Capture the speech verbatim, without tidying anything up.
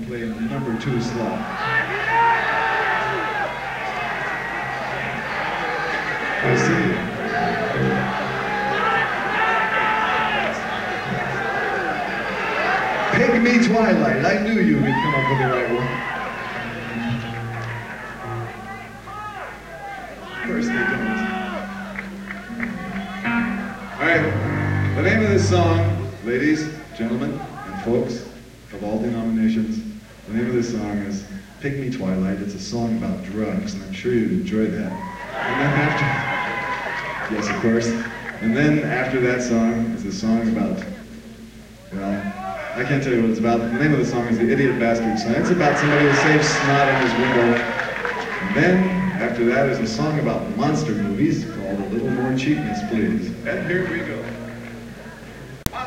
play in the number two slot. I see. Pygmy Twilight. I knew you would come up with the right one. Of course they don't. Alright, the name of this song, ladies, gentlemen, and folks of all denominations, the name of this song is Pygmy Twilight. It's a song about drugs, and I'm sure you'd enjoy that. And then after, yes, of course. And then after that song is a song about, well, I can't tell you what it's about. The name of the song is The Idiot Bastard Son. It's about somebody who saves snot in his window. And then, after that, is a song about monster movies called A Little More Cheapness, Please. And here we go.